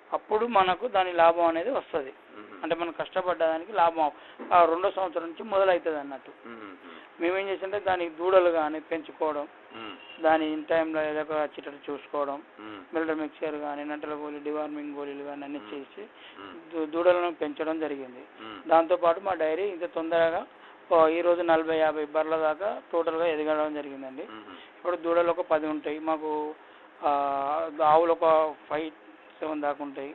అప్పుడు మనకు దాని లాభం అనేది వస్తుంది. అంటే మనం కష్టపడ్డదానికి లాభం ఆ రెండో సంవత్సరం నుంచి మొదలవుతుంది అన్నట్టు. మేమేం చేసింటే దానికి దూడలు కానీ పెంచుకోవడం, దాని ఇన్ టైంలో ఏదో ఒక వచ్చేటట్టు చూసుకోవడం, మిల్డర్ మిక్చర్ కానీ నంటల గోళీ డివార్మింగ్ గోళీలు కానీ అన్ని చేసి దూడలను పెంచడం జరిగింది. దాంతోపాటు మా డైరీ ఇంత తొందరగా ఈరోజు 40-50 బర్రెల దాకా టోటల్గా ఎదగడం జరిగిందండి. ఇప్పుడు దూడలు ఒక 10 ఉంటాయి మాకు, ఆవులు ఒక 5-7 దాకా ఉంటాయి,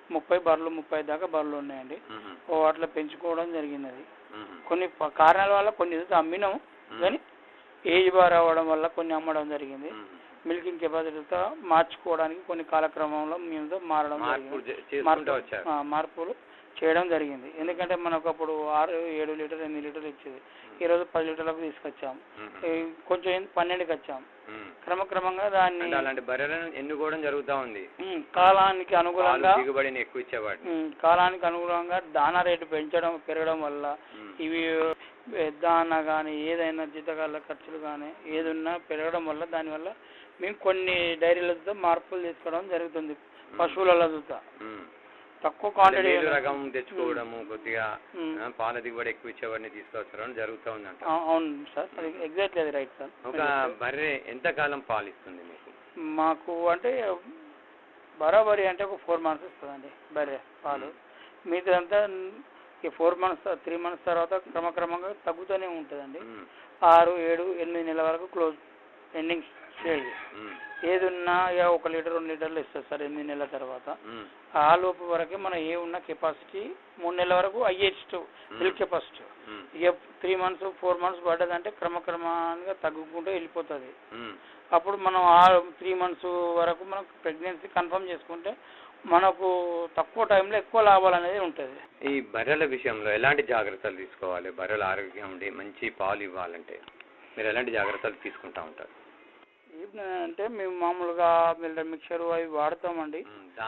30 దాకా బర్రెలు ఉన్నాయండి. అట్లా పెంచుకోవడం జరిగినది. కొన్ని కారణాల వల్ల కొన్ని అమ్మినాం, కానీ ఏజ్ బార్ అవ్వడం వల్ల కొన్ని అమ్మడం జరిగింది. మిల్కింగ్ కెపాసిటీతో మార్చుకోవడానికి కొన్ని కాలక్రమంలో మేము మారడం జరిగింది, మార్పులు చేయడం జరిగింది. ఎందుకంటే మనకు అప్పుడు 6-7 లీటర్ 8 లీటర్లు ఇచ్చేది, ఈరోజు 10 లీటర్లకు తీసుకొచ్చాము, కొంచెం 12కి వచ్చాము. క్రమక్రమంగా దాన్ని అలాంటి బర్రెలను ఎన్నుకోవడం జరుగుతూ ఉంది. కాలానికి అనుగుణంగా దిగుబడిని ఎక్కువ ఇచ్చేవాడు. కాలానికి అనుగుణంగా దానా రేటు పెరగడం వల్ల ఇవి దానా కానీ ఏదైనా జీతకాల ఖర్చులు కానీ ఏదున్నా పెరగడం వల్ల దానివల్ల మేము కొన్ని డైరీలతో మార్పులు తీసుకోవడం జరుగుతుంది. పశువుల తక్కువ క్వాంటిటీ రకం తెచ్చుకోవడము, కొద్దిగా పాల దిగుబడి ఎక్కువ ఇచ్చేవాడిని తీసుకొచ్చడం జరుగుతూ ఉంది అంట. అవును సార్, అది ఎగ్జాక్ట్లీ అది రైట్ సార్. ఒక బర్రె ఎంతకాలం పాలు ఇస్తుంది మీకు? మాకు అంటే బరాబరి అంటే ఒక 4 months ఇస్తుందండి బర్రె పాలు. మిగతాదంతా ఈ 4 months 3 months తర్వాత క్రమక్రమంగా తగ్గుతూనే ఉంటుందండి. 6, 7, 8 నెలల వరకు క్లోజ్ ఎండింగ్ స్టేజ్. ఏది ఉన్నా 1 లీటర్ 2 లీటర్లు ఇస్తుంది సార్ 8 నెలల తర్వాత. ఆ లోపు వరకే మనం ఏ ఉన్న కెపాసిటీ 3 నెలల వరకు హైయెస్ట్ మిల్క్ కెపాసిటీ. ఇక 3 months 4 months పడ్డదంటే క్రమక్రమంగా తగ్గుకుంటూ వెళ్ళిపోతుంది. అప్పుడు మనం 3 months వరకు మనం ప్రెగ్నెన్సీ కన్ఫర్మ్ చేసుకుంటే మనకు తక్కువ టైంలో ఎక్కువ లాభాలు అనేది ఉంటుంది. ఈ బర్రెల విషయంలో ఎలాంటి జాగ్రత్తలు తీసుకోవాలి? బర్రెల ఆరోగ్యం ఉండి మంచి పాలు ఇవ్వాలంటే మీరు ఎలాంటి జాగ్రత్తలు తీసుకుంటూ ఉంటారు? అంటే మేము మామూలుగా మిల్డర్ మిక్చర్ అవి వాడతామండి.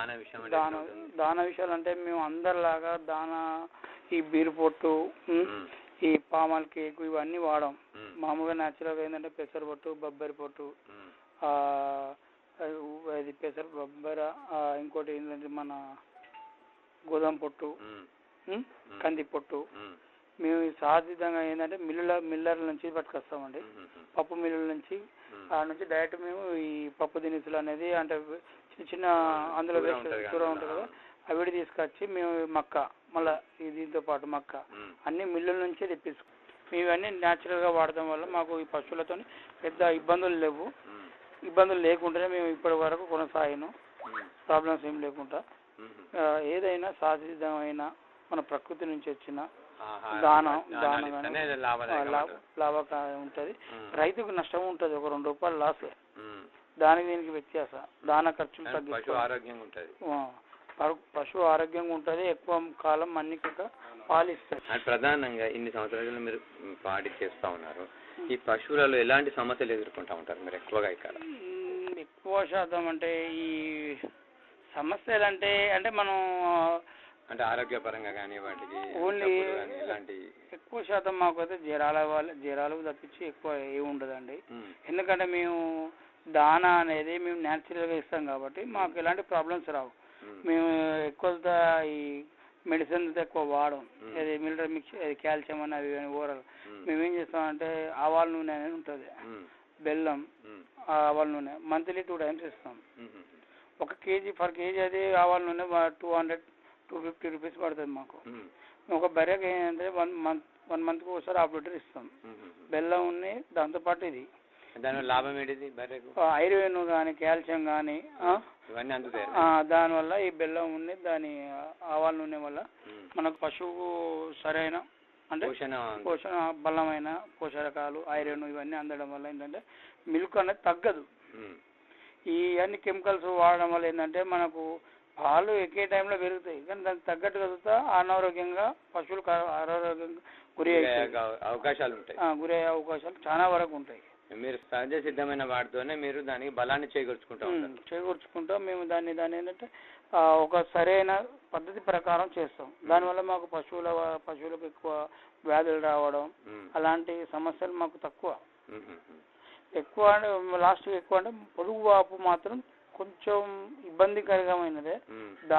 దానా విషయాలు అంటే మేము అందరిలాగా దానా ఈ బీరు పొట్టు, ఈ పామాల్ కేక్ ఇవన్నీ వాడాం. మామూలుగా న్యాచురల్గా ఏంటంటే పెసర పొట్టు, బొబ్బరి పొట్టు, అది పెసర బొబ్బర, ఇంకోటి ఏంటంటే మన గోధుమ పొట్టు, కంది పొట్టు. మేము సహజంగా ఏంటంటే మిల్లర్ల నుంచి పట్టుకొస్తామండి, పప్పు మిల్లుల నుంచి. ఆ నుంచి డైరెక్ట్ మేము ఈ పప్పు దినుసులు అనేది అంటే చిన్న చిన్న అందులో కూర ఉంటుంది కదా, అవిడి తీసుకొచ్చి మేము మక్క, మళ్ళీ దీంతో పాటు మక్క అన్ని మిల్లుల నుంచే తెప్పించుకుంటాం. మేము ఇవన్నీ న్యాచురల్గా వాడటం వల్ల మాకు ఈ పశువులతో పెద్ద ఇబ్బందులు లేవు. ఇబ్బందులు లేకుండానే మేము ఇప్పటి వరకు కొనసాగినాం, ప్రాబ్లమ్స్ ఏం లేకుండా. ఏదైనా సహజమైన మన ప్రకృతి నుంచి వచ్చిన దానం లాభకారం ఉంటుంది. రైతుకు నష్టం ఉంటుంది, ఒక 2 రూపాయలు లాస్. దానికి దీనికి వ్యత్యాసం, దాన ఖర్చులు తగ్గి పశువు ఆరోగ్యంగా ఉంటుంది, ఎక్కువ కాలం అన్నిక పాలిస్తుంది. ప్రధానంగా ఇన్ని సంవత్సరాలు మీరు పాడి చేస్తూ ఉన్నారు, ఈ పశువులలో ఎలాంటి సమస్యలు ఎదుర్కొంటూ ఉంటారు మీరు ఎక్కువగా ఇక్కడ? ఎక్కువ శాతం అంటే ఈ సమస్యలు అంటే మనం అంటే ఆరోగ్యపరంగా కానీ వాటికి ఓన్లీ ఎక్కువ శాతం మాకు అయితే జ్వరాలు తప్పించి ఎక్కువ ఏమి ఉండదండి. ఎందుకంటే మేము దానా అనేది మేము న్యాచురల్గా ఇస్తాం కాబట్టి మాకు ఎలాంటి ప్రాబ్లమ్స్ రావు. మేము ఎక్కువ ఈ మెడిసిన్ ఎక్కువ వాడం, అది మిల్డర్ మిక్స్, అది కాల్షియం అని అవి ఓరల్. మేమేం చేస్తామంటే ఆవాల నూనె అనేది ఉంటుంది, బెల్లం, ఆవాల నూనె మంత్లీ 2 times ఇస్తాం. 1 kg పర్ కేజీ అది ఆవాల నూనె 200-250 రూపీస్ పడుతుంది మాకు. ఒక బర్రెకి ఏంటంటే 1 monthకి ఒకసారి 1/2 లీటర్ ఇస్తాం. బెల్లం ఉన్నాయి, దాంతోపాటు ఇది. దాని లాభం ఏంటిది బర్రెకు? ఐరన్ కానీ కాల్షియం కానీ ఇవన్నీ అందుతాయి. దానివల్ల ఈ బెల్లం ఉంది, దాని ఆవాల నూనె వల్ల మనకు పశువుకు సరైన అంటే పోషణ బలమైన పోషకాలు, ఐరన్ ఇవన్నీ అందడం వల్ల ఏంటంటే మిల్క్ అనేది తగ్గదు. ఈ అన్ని కెమికల్స్ వాడడం వల్ల ఏంటంటే మనకు పాలు ఎక్కే టైంలో పెరుగుతాయి, కానీ దానికి తగ్గట్టుగా చూస్తా అనారోగ్యంగా పశువులకు అనారోగ్యంగా గురయ్యే అవకాశాలు చాలా వరకు ఉంటాయి. మీరు సహజ సిద్ధమైన వాటితోనే మీరు దానికి బలాన్ని చేకూర్చుకుంటాం. మేము దాన్ని ఏంటంటే ఒక సరైన పద్ధతి ప్రకారం చేస్తాం. దానివల్ల మాకు పశువులకు ఎక్కువ వ్యాధులు రావడం అలాంటి సమస్యలు మాకు తక్కువ. లాస్ట్ ఎక్కువ అంటే పొదుగు వాపు మాత్రం కొంచెం ఇబ్బందికరమైనదే.